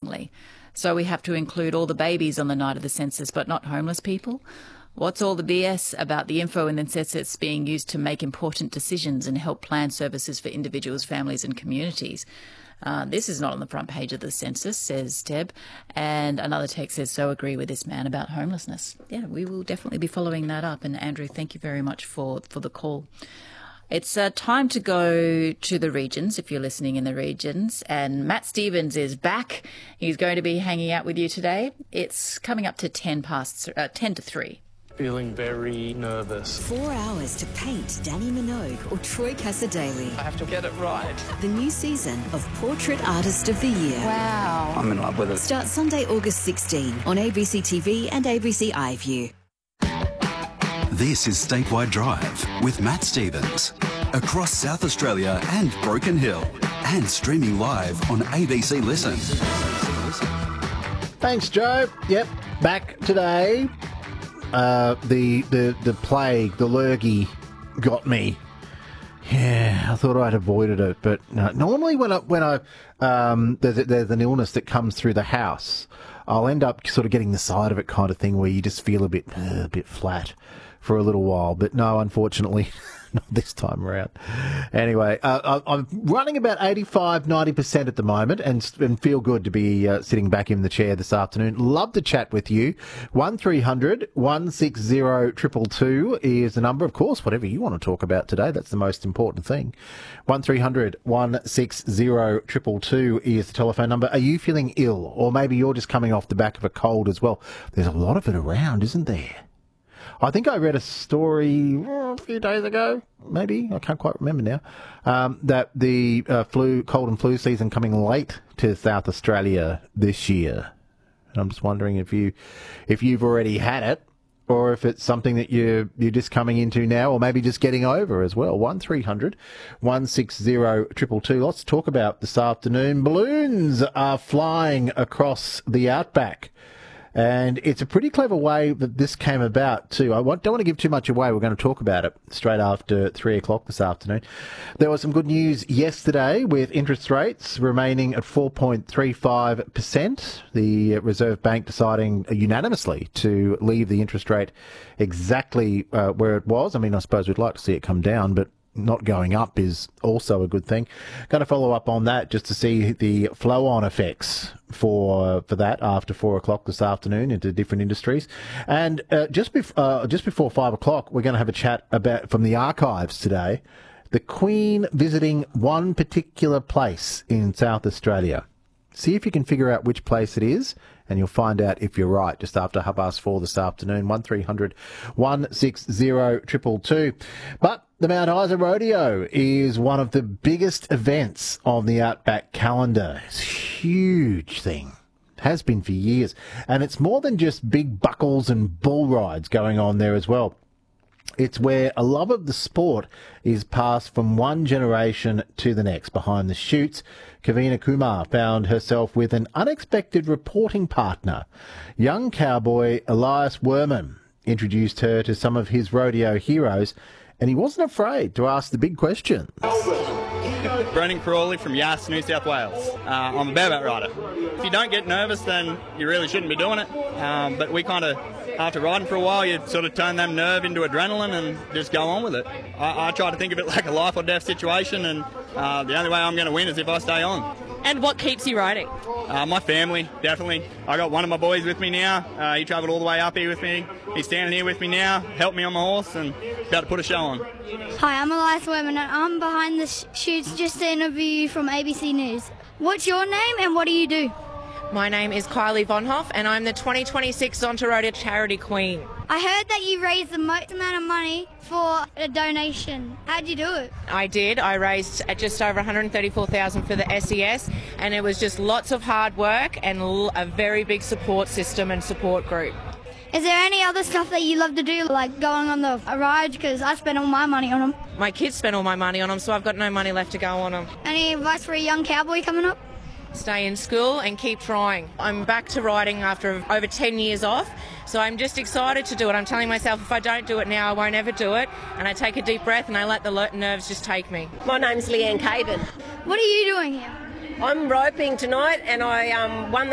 So we have to include all the babies on the night of the census, but not homeless people. What's all the BS about the info in the census being used to make important decisions and help plan services for individuals, families and communities? This is not on the front page of the census, says Deb. And another text says, so agree with this man about homelessness. Yeah, we will definitely be following that up. And Andrew, thank you very much for the call. It's time to go to the regions, if you're listening in the regions. And Matt Stevens is back. He's going to be hanging out with you today. It's coming up to 10 to 3. Feeling very nervous. 4 hours to paint Danny Minogue or Troy Cassar-Daley. I have to get it right. The new season of Portrait Artist of the Year. Wow. I'm in love with it. Starts Sunday, August 16 on ABC TV and ABC iView. This is Statewide Drive with Matt Stevens. Across South Australia and Broken Hill. And streaming live on ABC Listen. Thanks, Joe. Yep, back today. The plague, the lurgy, got me. Yeah, I thought I'd avoided it, but no. Normally when there's an illness that comes through the house, I'll end up sort of getting the side of it kind of thing where you just feel a bit flat for a little while. But no, unfortunately, not this time around. Anyway, I'm running about 85-90% at the moment and feel good to be sitting back in the chair this afternoon. Love to chat with you. 1300 160 222 is the number. Of course, whatever you want to talk about today, that's the most important thing. 1300 160 222 is the telephone number. Are you feeling ill? Or maybe you're just coming off the back of a cold as well. There's a lot of it around, isn't there? I think I read a story a few days ago, maybe, I can't quite remember now, that the cold and flu season coming late to South Australia this year. And I'm just wondering if you've already had it, or if it's something that you're just coming into now, or maybe just getting over as well. 1300 160 222. Lots to talk about this afternoon. Balloons are flying across the outback. And it's a pretty clever way that this came about too. Don't want to give too much away. We're going to talk about it straight after 3 o'clock this afternoon. There was some good news yesterday with interest rates remaining at 4.35%. The Reserve Bank deciding unanimously to leave the interest rate exactly where it was. I mean, I suppose we'd like to see it come down, but not going up is also a good thing. Going to follow up on that just to see the flow-on effects for that after 4 o'clock this afternoon into different industries. And just before 5 o'clock, we're going to have a chat about from the archives today, the Queen visiting one particular place in South Australia. See if you can figure out which place it is, and you'll find out if you're right just after 4:30 this afternoon. 1300 160 222. But the Mount Isa Rodeo is one of the biggest events on the Outback calendar. It's a huge thing. Has been for years. And it's more than just big buckles and bull rides going on there as well. It's where a love of the sport is passed from one generation to the next. Behind the chutes, Kavina Kumar found herself with an unexpected reporting partner. Young cowboy Elias Werman introduced her to some of his rodeo heroes, and he wasn't afraid to ask the big questions. Brendan Crawley from Yass, New South Wales. I'm a bareback rider. If you don't get nervous, then you really shouldn't be doing it. But we kind of, after riding for a while, you sort of turn that nerve into adrenaline and just go on with it. I try to think of it like a life or death situation, and the only way I'm going to win is if I stay on. And what keeps you riding? My family, definitely. I got one of my boys with me now. He travelled all the way up here with me. He's standing here with me now, helped me on my horse, and about to put a show on. Hi, I'm Elias Werman, and I'm behind the shoots just to interview you from ABC News. What's your name and what do you do? My name is Kylie Vonhoff, and I'm the 2026 Zonta Rodeo Charity Queen. I heard that you raised the most amount of money for a donation. How'd you do it? I did. I raised just over $134,000 for the SES, and it was just lots of hard work and a very big support system and support group. Is there any other stuff that you love to do, like going on the rides? Because I spent all my money on them. My kids spent all my money on them, so I've got no money left to go on them. Any advice for a young cowboy coming up? Stay in school and keep trying. I'm back to riding after over 10 years off, so I'm just excited to do it. I'm telling myself if I don't do it now, I won't ever do it. And I take a deep breath and I let the nerves just take me. My name's Leanne Caven. What are you doing here? I'm roping tonight, and I won